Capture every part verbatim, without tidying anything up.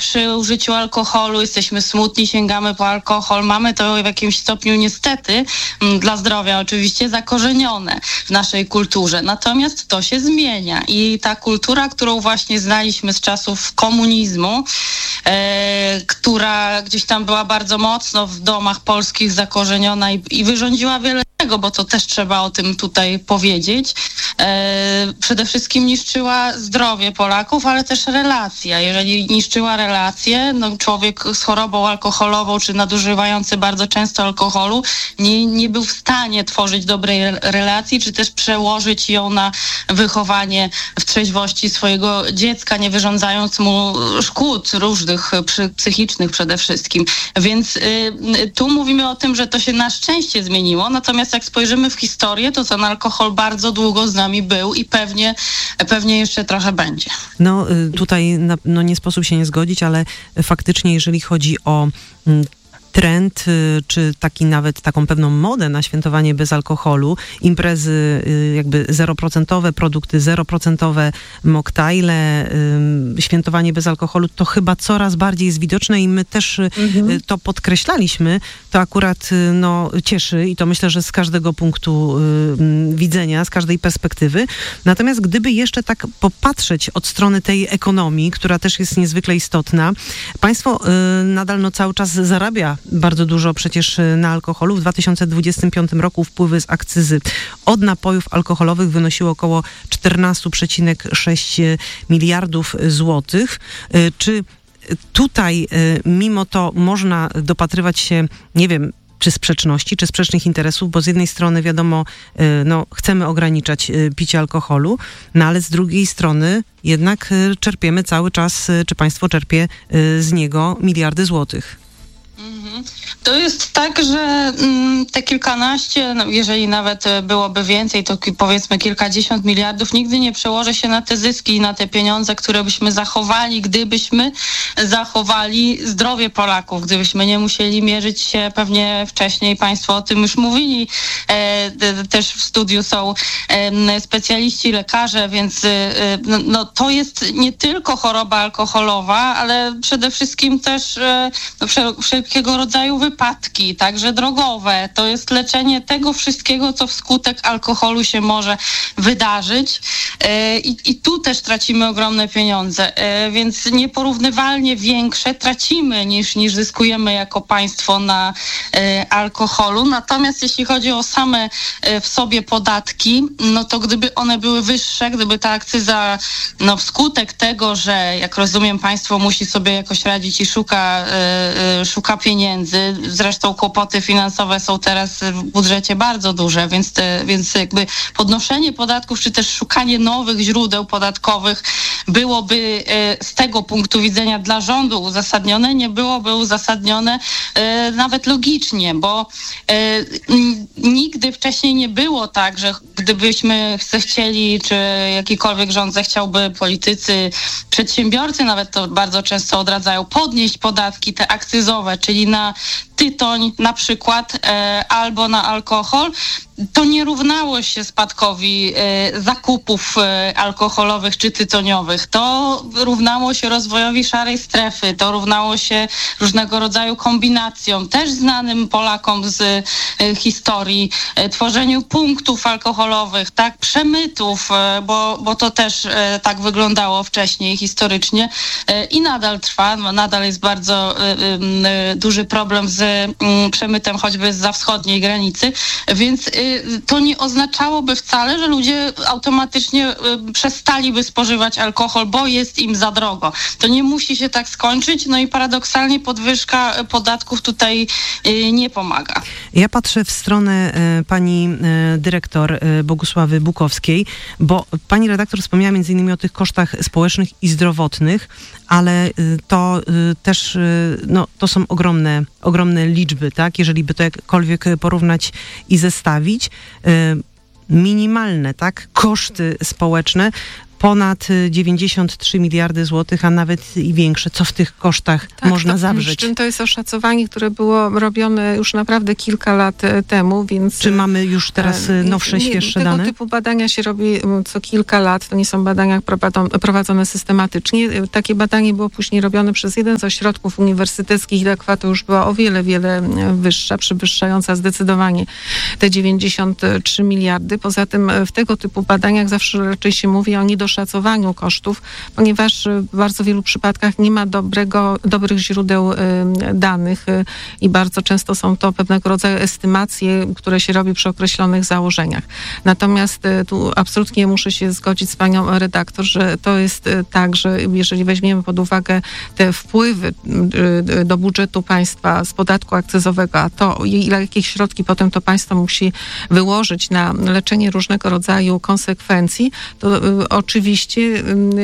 przy użyciu alkoholu, jesteśmy smutni, sięgamy po alkohol, mamy to w jakimś stopniu niestety, dla zdrowia oczywiście, zakorzenione w naszej kulturze. Natomiast to się zmienia i ta kultura, którą właśnie znaliśmy z czasów komunizmu, e, która gdzieś tam była bardzo mocno w domach polskich zakorzeniona i, i wyrządziła wiele tego, bo to też trzeba o tym tutaj powiedzieć. E, przede wszystkim niszczyła zdrowie Polaków, ale też relacja. Jeżeli niszczyła relacje, no człowiek z chorobą alkoholową czy nadużywający bardzo często alkoholu nie, nie był w stanie tworzyć dobrej relacji, czy też przełożyć ją na wychowanie w trzeźwości swojego dziecka, nie wyrządzając mu szkód różnych, psychicznych przede wszystkim. Więc y, tu mówimy o tym, że to się na szczęście zmieniło, natomiast jak spojrzymy w historię, to ten alkohol bardzo długo z nami był i pewnie, pewnie jeszcze trochę będzie. No tutaj no, nie sposób się nie zgodzić, ale faktycznie jeżeli chodzi o trend, czy taki nawet taką pewną modę na świętowanie bez alkoholu, imprezy jakby zeroprocentowe, produkty zeroprocentowe, moktajle, świętowanie bez alkoholu, to chyba coraz bardziej jest widoczne i my też mhm. to podkreślaliśmy. To akurat no, cieszy i to myślę, że z każdego punktu widzenia, z każdej perspektywy. Natomiast gdyby jeszcze tak popatrzeć od strony tej ekonomii, która też jest niezwykle istotna, państwo nadal no, cały czas zarabia bardzo dużo przecież na alkoholu. W dwa tysiące dwudziestym piątym roku wpływy z akcyzy od napojów alkoholowych wynosiły około czternaście przecinek sześć miliardów złotych. Czy tutaj mimo to można dopatrywać się, nie wiem, czy sprzeczności, czy sprzecznych interesów, bo z jednej strony wiadomo, no, chcemy ograniczać picie alkoholu, no ale z drugiej strony jednak czerpiemy cały czas, czy państwo czerpie z niego miliardy złotych. To jest tak, że mm, te kilkanaście, no, jeżeli nawet byłoby więcej, to ki- powiedzmy kilkadziesiąt miliardów nigdy nie przełoży się na te zyski i na te pieniądze, które byśmy zachowali, gdybyśmy zachowali zdrowie Polaków, gdybyśmy nie musieli mierzyć się pewnie wcześniej, państwo o tym już mówili, e, de, też w studiu są e, specjaliści, lekarze, więc e, no, no, to jest nie tylko choroba alkoholowa, ale przede wszystkim też e, no, wszel- wszelkiego rodzaju wypadki, także drogowe. To jest leczenie tego wszystkiego, co wskutek alkoholu się może wydarzyć. I, i tu też tracimy ogromne pieniądze, więc nieporównywalnie większe tracimy niż, niż zyskujemy jako państwo na alkoholu. Natomiast jeśli chodzi o same w sobie podatki, no to gdyby one były wyższe, gdyby ta akcyza, no wskutek tego, że jak rozumiem państwo musi sobie jakoś radzić i szuka, szuka pieniędzy, zresztą kłopoty finansowe są teraz w budżecie bardzo duże, więc, te, więc jakby podnoszenie podatków, czy też szukanie nowych źródeł podatkowych byłoby z tego punktu widzenia dla rządu uzasadnione, nie byłoby uzasadnione nawet logicznie, bo nigdy wcześniej nie było tak, że gdybyśmy zechcieli, czy jakikolwiek rząd zechciałby, politycy, przedsiębiorcy nawet to bardzo często odradzają, podnieść podatki te akcyzowe, czyli na tytoń na przykład e, albo na alkohol, to nie równało się spadkowi e, zakupów e, alkoholowych czy tytoniowych. To równało się rozwojowi szarej strefy, to równało się różnego rodzaju kombinacjom, też znanym Polakom z e, historii, e, tworzeniu punktów alkoholowych, tak, przemytów, e, bo, bo to też e, tak wyglądało wcześniej historycznie e, i nadal trwa, no, nadal jest bardzo e, e, duży problem z e, przemytem choćby zza wschodniej granicy, więc e, to nie oznaczałoby wcale, że ludzie automatycznie y, przestaliby spożywać alkohol, bo jest im za drogo. To nie musi się tak skończyć, no i paradoksalnie podwyżka podatków tutaj y, nie pomaga. Ja patrzę w stronę y, pani y, dyrektor y, Bogusławy Bukowskiej, bo pani redaktor wspomniała między innymi o tych kosztach społecznych i zdrowotnych, ale y, to y, też y, no, to są ogromne, ogromne liczby, tak? Jeżeli by to jakkolwiek porównać i zestawić, y, minimalne, tak? Koszty społeczne ponad dziewięćdziesiąt trzy miliardy złotych, a nawet i większe. Co w tych kosztach tak, można to, zawrzeć? To jest oszacowanie, które było robione już naprawdę kilka lat temu, więc... Czy mamy już teraz nowsze, nie, świeższe tego dane? Tego typu badania się robi co kilka lat. To nie są badania prowadzone systematycznie. Takie badanie było później robione przez jeden z ośrodków uniwersyteckich i ta kwota już była o wiele, wiele wyższa, przewyższająca zdecydowanie te dziewięćdziesiąt trzy miliardy. Poza tym w tego typu badaniach zawsze raczej się mówi o niedoszacowaniu kosztów, ponieważ w bardzo wielu przypadkach nie ma dobrego, dobrych źródeł danych i bardzo często są to pewnego rodzaju estymacje, które się robi przy określonych założeniach. Natomiast tu absolutnie muszę się zgodzić z panią redaktor, że to jest tak, że jeżeli weźmiemy pod uwagę te wpływy do budżetu państwa z podatku akcyzowego, a to ile jakie środki potem to państwo musi wyłożyć na leczenie różnego rodzaju konsekwencji, to oczywiście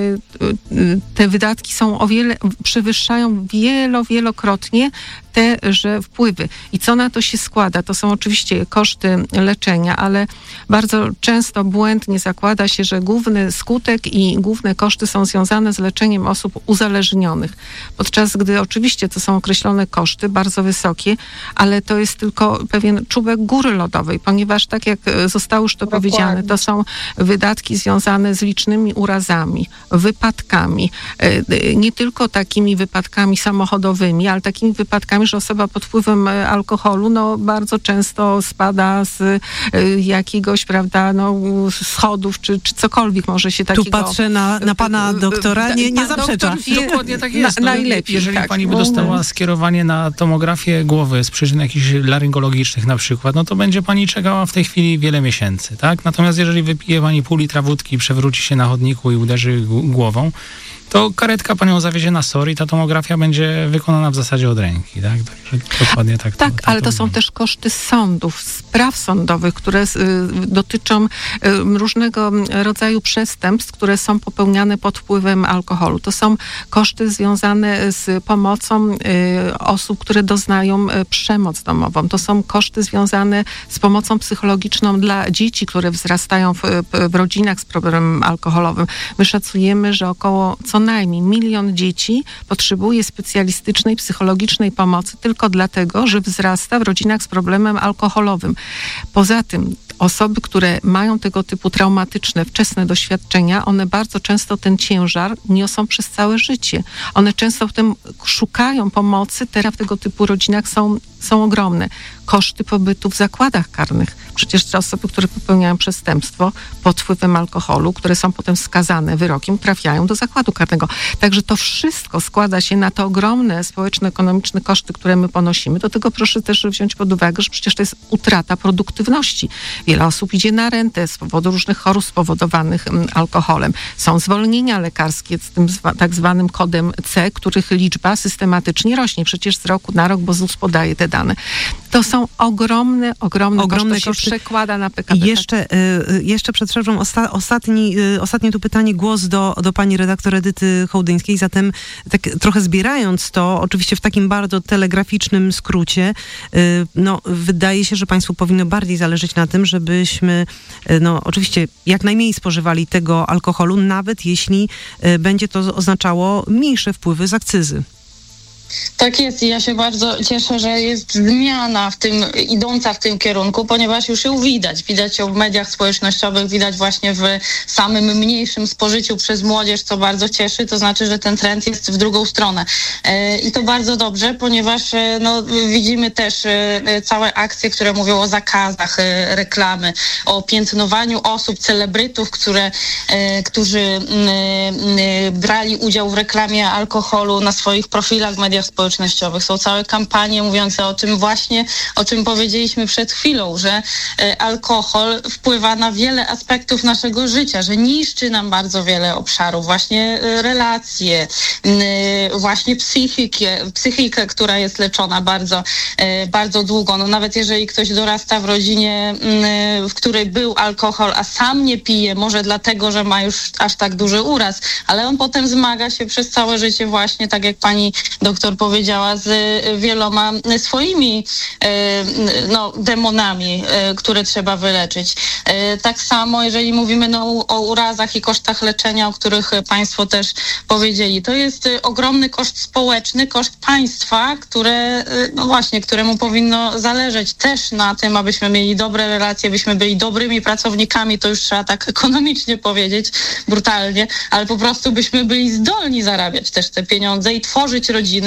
te wydatki są o wiele, przewyższają wielo, wielokrotnie teże wpływy. I co na to się składa? To są oczywiście koszty leczenia, ale bardzo często błędnie zakłada się, że główny skutek i główne koszty są związane z leczeniem osób uzależnionych. Podczas gdy oczywiście to są określone koszty, bardzo wysokie, ale to jest tylko pewien czubek góry lodowej, ponieważ tak jak zostało już to Dokładnie. powiedziane, to są wydatki związane z licznymi urazami, wypadkami, nie tylko takimi wypadkami samochodowymi, ale takimi wypadkami, że osoba pod wpływem alkoholu no, bardzo często spada z jakiegoś, prawda, no, schodów, czy, czy cokolwiek może się takiego... Tu patrzę na, na pana doktora, nie, nie zaprzecza. Dokładnie tak jest. Na, no, najlepiej. Jeżeli tak, pani by dostała skierowanie na tomografię głowy z przyczyn jakichś laryngologicznych na przykład, no to będzie pani czekała w tej chwili wiele miesięcy, tak? Natomiast jeżeli wypije pani pół litra wódki, przewróci się na chodniku i uderzy głową, to karetka panią zawiezie na S O R i ta tomografia będzie wykonana w zasadzie od ręki, tak? Także dokładnie tak. Tak, to, tak ale to, to to są też koszty sądów, spraw sądowych, które y, dotyczą y, różnego rodzaju przestępstw, które są popełniane pod wpływem alkoholu. To są koszty związane z pomocą y, osób, które doznają y, przemoc domową. To są koszty związane z pomocą psychologiczną dla dzieci, które wzrastają w, w rodzinach z problemem alkoholowym. My szacujemy, że około co najmniej milion dzieci potrzebuje specjalistycznej, psychologicznej pomocy tylko dlatego, że wzrasta w rodzinach z problemem alkoholowym. Poza tym osoby, które mają tego typu traumatyczne, wczesne doświadczenia, one bardzo często ten ciężar niosą przez całe życie. One często w tym szukają pomocy, teraz w tego typu rodzinach są, są ogromne. Koszty pobytu w zakładach karnych. Przecież te osoby, które popełniają przestępstwo pod wpływem alkoholu, które są potem skazane wyrokiem, trafiają do zakładu karnego. Także to wszystko składa się na te ogromne społeczno-ekonomiczne koszty, które my ponosimy. Do tego proszę też wziąć pod uwagę, że przecież to jest utrata produktywności. Wiele osób idzie na rentę z powodu różnych chorób spowodowanych alkoholem. Są zwolnienia lekarskie z tym zwa, tak zwanym kodem C, których liczba systematycznie rośnie. Przecież z roku na rok, bo Z U S podaje te dane. To są ogromne, ogromne, ogromne koszty. To się przekłada na P K B. I jeszcze, y, jeszcze przepraszam, osta, ostatni, y, ostatnie tu pytanie, głos do, do pani redaktor Edyty Hołdyńskiej. Zatem tak trochę zbierając to, oczywiście w takim bardzo telegraficznym skrócie, y, no wydaje się, że państwu powinno bardziej zależeć na tym, żebyśmy y, no oczywiście jak najmniej spożywali tego alkoholu, nawet jeśli y, będzie to oznaczało mniejsze wpływy z akcyzy. Tak jest i ja się bardzo cieszę, że jest zmiana w tym, idąca w tym kierunku, ponieważ już ją widać. Widać ją w mediach społecznościowych, widać właśnie w samym mniejszym spożyciu przez młodzież, co bardzo cieszy. To znaczy, że ten trend jest w drugą stronę. I to bardzo dobrze, ponieważ no, widzimy też całe akcje, które mówią o zakazach reklamy, o piętnowaniu osób, celebrytów, które, którzy brali udział w reklamie alkoholu na swoich profilach w mediach społecznościowych. Są całe kampanie mówiące o tym właśnie, o czym powiedzieliśmy przed chwilą, że e, alkohol wpływa na wiele aspektów naszego życia, że niszczy nam bardzo wiele obszarów, właśnie e, relacje, e, właśnie psychikę, psychikę, która jest leczona bardzo, e, bardzo długo. No nawet jeżeli ktoś dorasta w rodzinie, e, w której był alkohol, a sam nie pije, może dlatego, że ma już aż tak duży uraz, ale on potem zmaga się przez całe życie właśnie, tak jak pani doktor doktor powiedziała, z wieloma swoimi no, demonami, które trzeba wyleczyć. Tak samo, jeżeli mówimy no, o urazach i kosztach leczenia, o których państwo też powiedzieli, to jest ogromny koszt społeczny, koszt państwa, które, no właśnie, któremu powinno zależeć też na tym, abyśmy mieli dobre relacje, byśmy byli dobrymi pracownikami, to już trzeba tak ekonomicznie powiedzieć, brutalnie, ale po prostu byśmy byli zdolni zarabiać też te pieniądze i tworzyć rodziny.